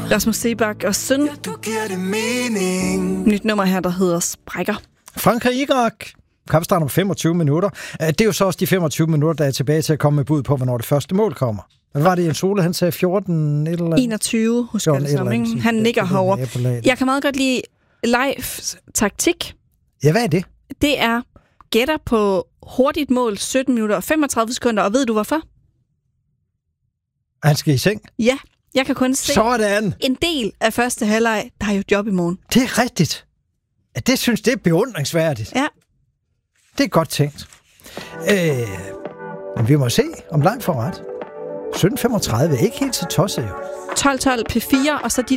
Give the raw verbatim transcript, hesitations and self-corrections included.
Rasmus Seebach og Søn. Ja, du giver det mening. Nyt nummer her, der hedder Sprækker. Frankrig-Irak. Kamp starter på femogtyve minutter. Det er jo så også de femogtyve minutter, der er tilbage til at komme med bud på, hvornår det første mål kommer. Hvad var det, Jens Ole, han sagde fjorten et eller andet? enogtyve, husker jeg det som, ikke? Han nikker herovre. Jeg kan meget godt lide Leifs taktik. Ja, hvad er det? Det er gætter på hurtigt mål, sytten minutter og femogtredive sekunder, og ved du hvorfor? Han skal i seng? Ja, jeg kan kun se Sådan. En del af første halvleg, der har jo job i morgen. Det er rigtigt. Ja, det synes det er beundringsværdigt. Ja. Det er godt tænkt. Øh, men vi må se, om Leif får ret. sytten femogtredive er ikke helt så tosset jo. tolv tolv P fire, og så dit